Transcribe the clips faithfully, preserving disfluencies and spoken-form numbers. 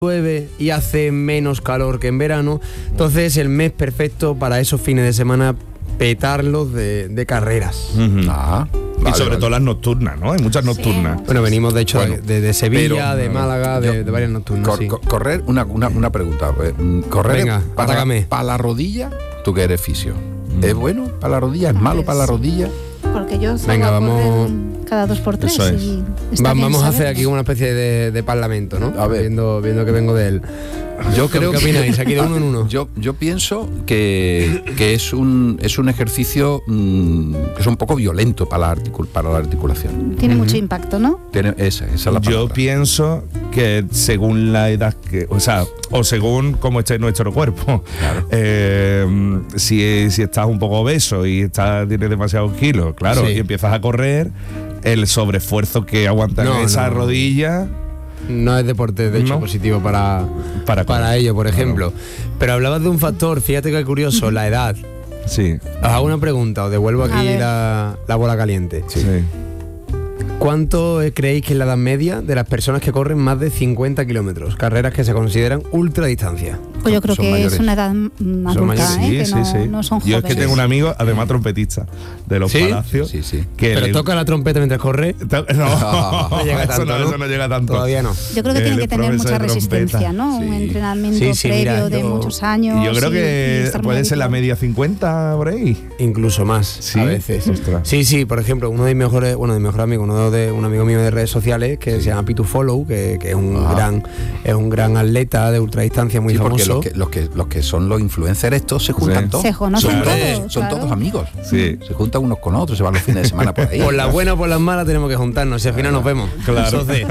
llueve y hace menos calor que en verano, entonces es el mes perfecto para esos fines de semana petarlos de, de carreras. Uh-huh. Ah, y vale, sobre vale. todo las nocturnas, ¿no? Hay muchas nocturnas. Sí. Bueno, venimos de hecho Bueno, de, de Sevilla, pero, de Málaga, de, yo- de varias nocturnas. Cor- sí. cor- correr, una, una, una pregunta. pues, mm, Correr Venga, para, atácame. para la rodilla, tú que eres fisio. ¿Es bueno para la rodilla? ¿Es malo para la rodilla? Porque yo salgo Venga, a vamos- correr cada dos por tres Eso es. y está Va- bien vamos a hacer saberlo. aquí una especie de, de parlamento, ¿no? A ver. Viendo, viendo que vengo de él. Yo ¿Qué, creo ¿qué que- opináis? Aquí de uno en uno. Yo, yo pienso que, que es un es un ejercicio mmm, que es un poco violento para la, articul- para la articulación. Tiene mucho impacto, ¿no? Tiene, esa, esa es la Yo palabra. pienso que según la edad que, o sea, o según cómo esté nuestro cuerpo, Claro. eh, si, si estás un poco obeso y estás, tienes demasiados kilos, claro, Sí. y empiezas a correr, el sobreesfuerzo que aguantan No, esa no. rodilla. No es deporte, de hecho, No. positivo para, Para para, correr. ello, por ejemplo. Pero hablabas de un factor, fíjate que curioso, la edad. Sí, Os hago una pregunta, os devuelvo A aquí ver. la, la bola caliente. sí. ¿Cuánto eh, creéis que es la edad media de las personas que corren más de cincuenta kilómetros? Carreras que se consideran ultradistancia. Pues yo creo Son que mayores. es una edad mm, adulta, mayores. ¿eh? Sí, que sí, no, sí. no son Yo es jóvenes. que tengo un amigo, además trompetista, de los ¿Sí? Palacios. Sí, sí. Que Pero le- toca la trompeta mientras corre. To- No, No llega eso, tanto, no, ¿no? eso no llega tanto. Todavía no. Yo creo que Él tiene que es tener profesor mucha de trompeta. resistencia, ¿no? Sí. Un entrenamiento Sí, sí, previo mira, de yo- muchos años. Y yo creo y- y que estar muy puede ser la habituado. media cincuenta por ahí. Incluso más, Sí, a veces. ostras. Sí, sí, por ejemplo, uno de mis mejores, bueno, de mis mejores amigos, uno de un amigo mío de redes sociales que se llama Pitu Follow, que, que es un Ah. gran, es un gran atleta de ultradistancia muy Sí, porque famoso. los que, los, que, los que son los influencers estos se juntan Sí. todos. Se conocen son todos, todos, son claro. todos amigos. Sí. Se juntan unos con otros, se van los fines de semana por ahí. Por las buenas o por las malas tenemos que juntarnos, si al final nos vemos. Claro. Entonces,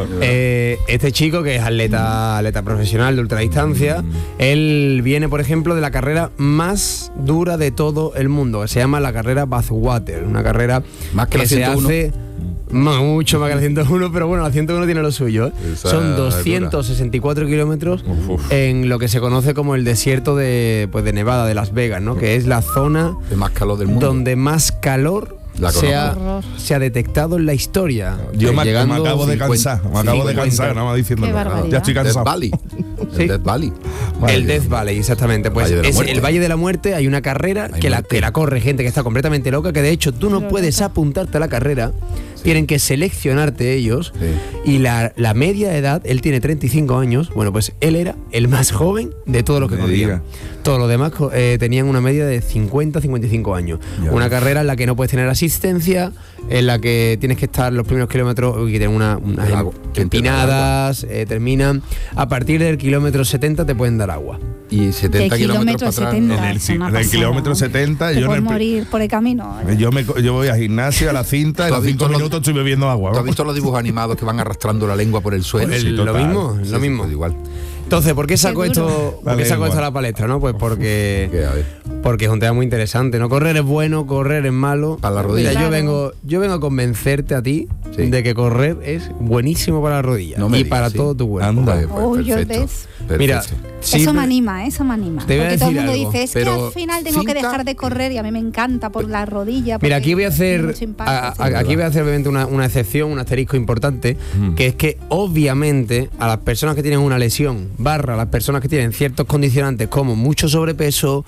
eh, este chico que es atleta, atleta profesional de ultradistancia, Mm. él viene, por ejemplo, de la carrera más dura de todo el mundo, que se llama la carrera Bathwater, una carrera Más que la se ciento uno. hace más, mucho más que la ciento uno, pero bueno, la ciento uno tiene lo suyo. ¿eh? Esa Son es doscientos sesenta y cuatro kilómetros Uf, uf. en lo que se conoce como el desierto de, pues, de Nevada, de Las Vegas, ¿no? Que es la zona De más calor del mundo. donde más calor La se ha, conozco. se ha detectado en la historia. Yo Eh, me, me llegando acabo de cincuenta, cansar, me acabo de cincuenta. cansar, nada más diciendo. Qué barbaridad. Ya estoy Death cansado. Valley. Sí. El Death Valley. El Death Valley, exactamente. Pues Valle de la es Muerte. el Valle de la Muerte. Hay una carrera Hay que la, muerte. que la corre gente que está completamente loca, que de hecho tú no Pero puedes loca. apuntarte a la carrera. Tienen que seleccionarte ellos. Sí. Y la, la media de edad, él tiene treinta y cinco años. Bueno, pues él era el más joven de todos los que Me corrían. diga. Todos los demás co- eh, tenían una media de cincuenta a cincuenta y cinco años. Ya Una ves. carrera en la que no puedes tener asistencia, en la que tienes que estar los primeros kilómetros y que tienen una, unas El agua, que te da el empinadas, eh, terminan. A partir del kilómetro setenta te pueden dar agua. Y setenta ¿Qué kilómetros para atrás. setenta? En el, Es una en el pasada. kilómetro setenta, Te yo, en puedes el, pri- morir por el camino. yo, me, co- yo voy al gimnasio, a la cinta, y ¿Tú a has los visto cinco los- minutos estoy bebiendo agua. ¿Tú has visto los dibujos animados que van arrastrando la lengua por el suelo? El- Sí, lo total. mismo, Sí, lo sí, mismo. pues igual. Entonces, ¿por qué saco Qué duro. esto, La por qué saco lengua. esto a la palestra? ¿No? Pues porque, Que, a ver, porque es un tema muy interesante. No correr es bueno, correr es malo. Para la rodilla. Mira, yo Claro. vengo, yo vengo a convencerte a ti Sí. de que correr es buenísimo para la rodilla No me y digas, para sí. todo tu cuerpo. Anda. pues, pues, Uy, yo perfecto, ves. perfecto. Mira, Eso siempre- me anima, eso me anima. Te voy a Porque todo el decir mundo algo, dice, es pero que al final tengo que cinta- dejar de correr y a mí me encanta por la rodilla. Mira, porque aquí voy a tiene hacer, mucho impacto, a- sí. a- aquí voy a hacer obviamente una, una excepción, un asterisco importante, Mm. que es que obviamente a las personas que tienen una lesión, barra las personas que tienen ciertos condicionantes como mucho sobrepeso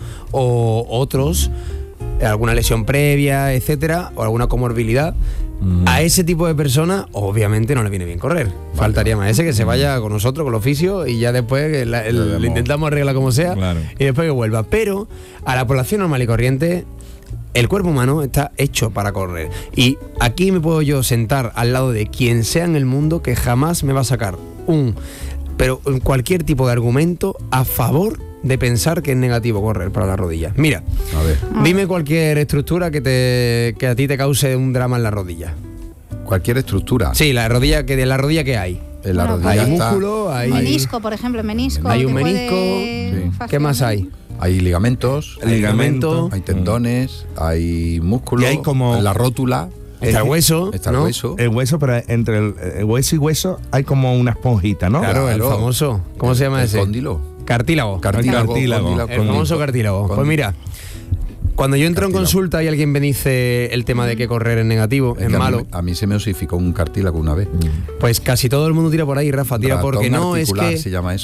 o otros, alguna lesión previa, etcétera, o alguna comorbilidad, Mm. a ese tipo de personas obviamente no le viene bien correr. Faltaría más ese que se vaya con nosotros, con los oficios, y ya después que la- el- Le damos- lo intentamos arreglar como sea Claro. y después que vuelva. Pero a la población normal y corriente, el cuerpo humano está hecho para correr. Y aquí me puedo yo sentar al lado de quien sea en el mundo que jamás me va a sacar un, pero cualquier tipo de argumento a favor de pensar que es negativo correr para las rodillas. Mira, A ver, dime cualquier estructura que te que a ti te cause un drama en la rodilla. cualquier estructura. Sí, la rodilla que de la rodilla que hay. En la Bueno, rodilla Hay está- músculo, hay Menisco, por ejemplo, menisco. Hay te un puede menisco. Sí. ¿Qué más hay? Hay ligamentos, Hay ligamento, hay tendones, hay músculo, Y hay como- la rótula, está el hueso, está el ¿no? hueso. El hueso, pero entre el, el hueso y hueso hay como una esponjita, ¿no? Claro, el Claro. famoso. ¿Cómo se llama el ese? cóndilo. Cartílago. Cartílago. Cartílago. cóndilo, El cóndilo. famoso cartílago. Pues Cóndilo. mira, Cuando yo entro en Cartílago. consulta y alguien me dice el tema de que correr es negativo, Es es que a mí- malo, A mí, se me osificó un cartílago una vez. pues casi todo el mundo tira por ahí, Rafa, tira Ratón porque no es articular que se llama eso.